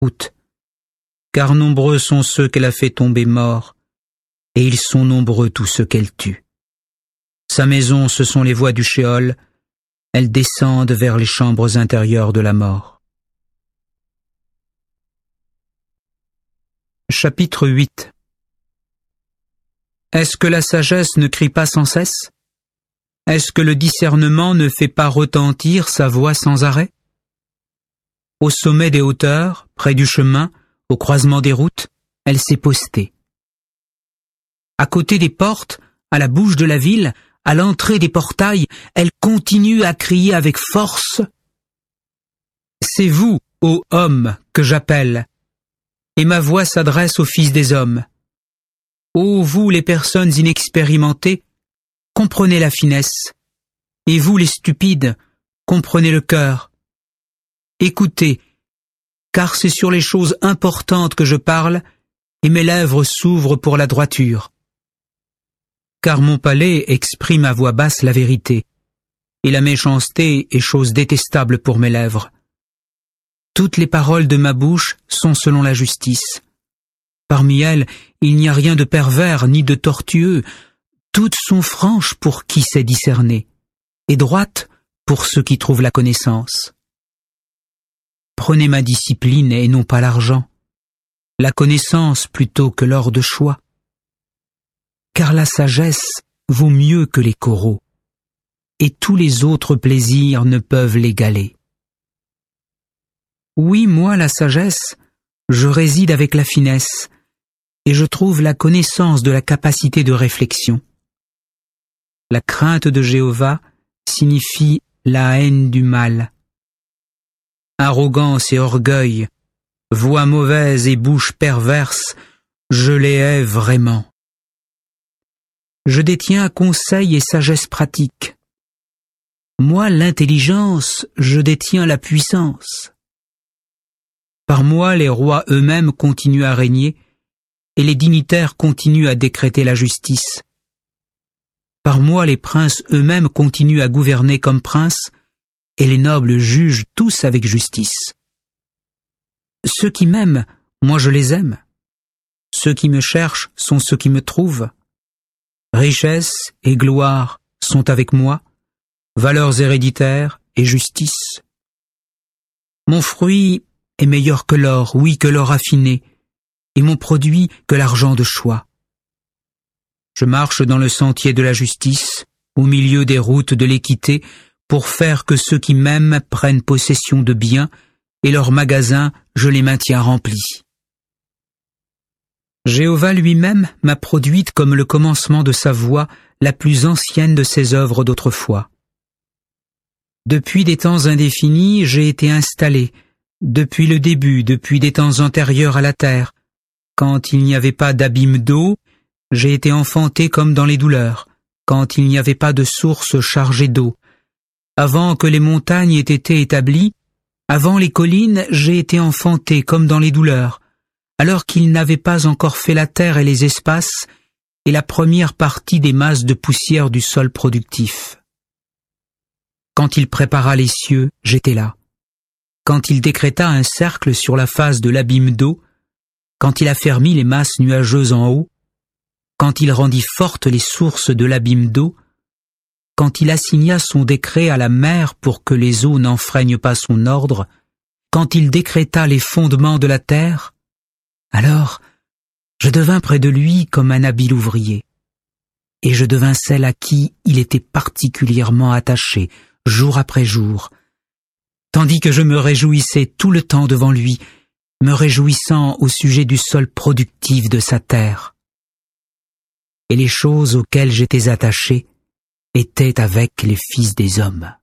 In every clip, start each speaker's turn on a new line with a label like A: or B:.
A: route, car nombreux sont ceux qu'elle a fait tomber morts, et ils sont nombreux tous ceux qu'elle tue. Sa maison, ce sont les voies du Sheol, elles descendent vers les chambres intérieures de la mort. Chapitre 8. Est-ce que la sagesse ne crie pas sans cesse? Est-ce que le discernement ne fait pas retentir sa voix sans arrêt? Au sommet des hauteurs, près du chemin, au croisement des routes, elle s'est postée. À côté des portes, à la bouche de la ville, à l'entrée des portails, elle continue à crier avec force. C'est vous, ô hommes, que j'appelle, et ma voix s'adresse aux fils des hommes. Ô vous les personnes inexpérimentées, comprenez la finesse, et vous les stupides, comprenez le cœur. Écoutez, car c'est sur les choses importantes que je parle, et mes lèvres s'ouvrent pour la droiture. Car mon palais exprime à voix basse la vérité, et la méchanceté est chose détestable pour mes lèvres. Toutes les paroles de ma bouche sont selon la justice. Parmi elles, il n'y a rien de pervers ni de tortueux, toutes sont franches pour qui sait discerner, et droites pour ceux qui trouvent la connaissance. Prenez ma discipline et non pas l'argent, la connaissance plutôt que l'or de choix. Car la sagesse vaut mieux que les coraux, et tous les autres plaisirs ne peuvent l'égaler. Oui, moi, la sagesse, je réside avec la finesse, et je trouve la connaissance de la capacité de réflexion. La crainte de Jéhovah signifie la haine du mal. Arrogance et orgueil, voix mauvaise et bouche perverse, je les hais vraiment. Je détiens conseil et sagesse pratique. Moi, l'intelligence, je détiens la puissance. Par moi, les rois eux-mêmes continuent à régner, et les dignitaires continuent à décréter la justice. Par moi, les princes eux-mêmes continuent à gouverner comme princes, et les nobles jugent tous avec justice. Ceux qui m'aiment, moi je les aime. Ceux qui me cherchent sont ceux qui me trouvent. Richesse et gloire sont avec moi, valeurs héréditaires et justice. Mon fruit est meilleur que l'or, oui, que l'or affiné, et mon produit que l'argent de choix. Je marche dans le sentier de la justice, au milieu des routes de l'équité, pour faire que ceux qui m'aiment prennent possession de biens, et leurs magasins, je les maintiens remplis. Jéhovah lui-même m'a produite comme le commencement de sa voix, la plus ancienne de ses œuvres d'autrefois. Depuis des temps indéfinis, j'ai été installé, depuis le début, depuis des temps antérieurs à la terre. Quand il n'y avait pas d'abîme d'eau, j'ai été enfanté comme dans les douleurs, quand il n'y avait pas de source chargée d'eau. Avant que les montagnes aient été établies, avant les collines, j'ai été enfanté comme dans les douleurs, alors qu'il n'avait pas encore fait la terre et les espaces, et la première partie des masses de poussière du sol productif. Quand il prépara les cieux, j'étais là. Quand il décréta un cercle sur la face de l'abîme d'eau, quand il affermit les masses nuageuses en haut, quand il rendit fortes les sources de l'abîme d'eau, quand il assigna son décret à la mer pour que les eaux n'enfreignent pas son ordre, quand il décréta les fondements de la terre, alors je devins près de lui comme un habile ouvrier, et je devins celle à qui il était particulièrement attaché, jour après jour, tandis que je me réjouissais tout le temps devant lui, me réjouissant au sujet du sol productif de sa terre. Et les choses auxquelles j'étais attaché étaient avec les fils des hommes.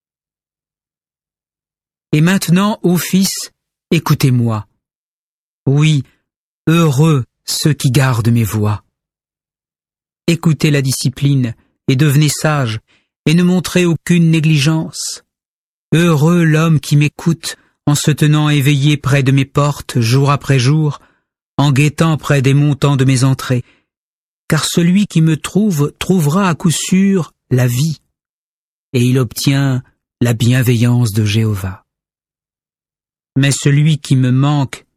A: Et maintenant, ô fils, écoutez-moi. Oui, heureux ceux qui gardent mes voies. Écoutez la discipline et devenez sages, et ne montrez aucune négligence. Heureux l'homme qui m'écoute en se tenant éveillé près de mes portes jour après jour, en guettant près des montants de mes entrées, car celui qui me trouve trouvera à coup sûr la vie, et il obtient la bienveillance de Jéhovah. Mais celui qui me manque